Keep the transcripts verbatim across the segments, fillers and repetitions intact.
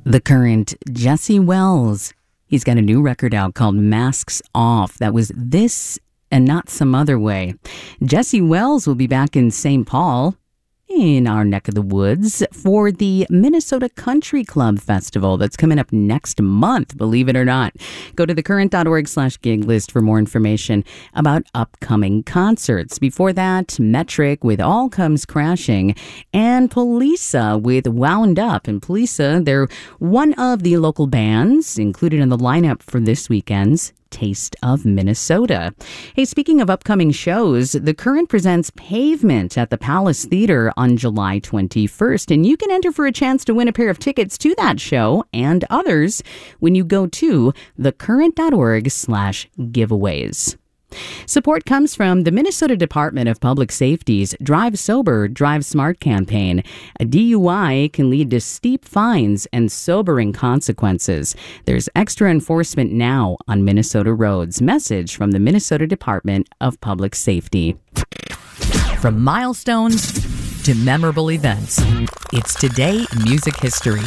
The Current, Jesse Wells. He's got a new record out called Masks Off. That was This and Not Some Other Way. Jesse Wells will be back in Saint Paul, in our neck of the woods, for the Minnesota Country Club Festival that's coming up next month, believe it or not. Go to thecurrent.org slash gig list for more information about upcoming concerts. Before that, Metric with All Comes Crashing, and Polisa with Wound Up. And Polisa, they're one of the local bands included in the lineup for this weekend's Taste of Minnesota. Hey, speaking of upcoming shows, The Current presents Pavement at the Palace Theater on July twenty-first, and you can enter for a chance to win a pair of tickets to that show and others when you go to thecurrent.org slash giveaways. Support comes from the Minnesota Department of Public Safety's Drive Sober, Drive Smart campaign. A D U I can lead to steep fines and sobering consequences. There's extra enforcement now on Minnesota roads. Message from the Minnesota Department of Public Safety. From milestones to memorable events, it's Today in Music History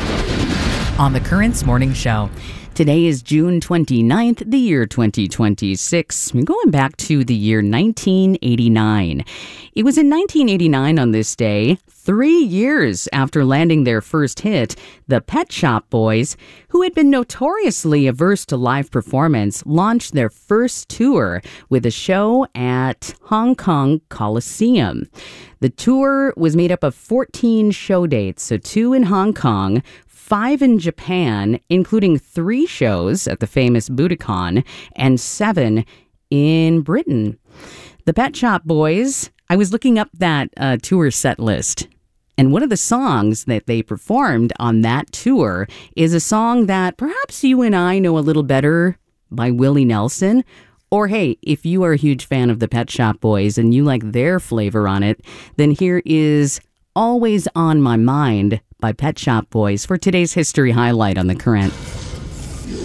on The Current's Morning Show. Today is June twenty-ninth, the year twenty twenty-six. We're going back to the year nineteen eighty-nine. It was in nineteen eighty-nine on this day, three years after landing their first hit, the Pet Shop Boys, who had been notoriously averse to live performance, launched their first tour with a show at Hong Kong Coliseum. The tour was made up of fourteen show dates, so two in Hong Kong, five in Japan, including three shows at the famous Budokan, and seven in Britain. The Pet Shop Boys, I was looking up that uh, tour set list, and one of the songs that they performed on that tour is a song that perhaps you and I know a little better, by Willie Nelson. Or hey, if you are a huge fan of the Pet Shop Boys and you like their flavor on it, then here is Always on My Mind by Pet Shop Boys for today's history highlight on The Current.